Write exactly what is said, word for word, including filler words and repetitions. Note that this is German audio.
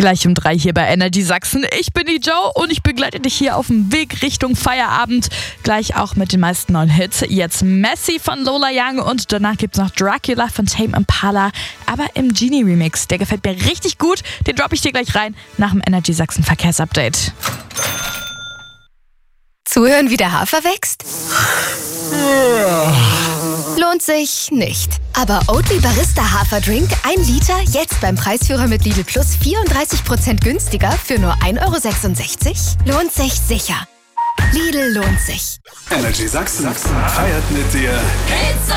Gleich um drei hier bei Energy Sachsen. Ich bin die Joe und ich begleite dich hier auf dem Weg Richtung Feierabend. Gleich auch mit den meisten neuen Hits. Jetzt Messi von Lola Young und danach gibt's noch Dracula von Tame Impala. Aber im Genie-Remix. Der gefällt mir richtig gut. Den droppe ich dir gleich rein nach dem Energy Sachsen Verkehrsupdate. Zuhören, wie der Hafer wächst? Lohnt sich nicht. Aber Oatly Barista Haferdrink, ein Liter, jetzt beim Preisführer mit Lidl Plus vierunddreißig Prozent günstiger für nur ein Euro sechsundsechzig? Lohnt sich sicher. Lidl lohnt sich. Energy Sachsen feiert mit dir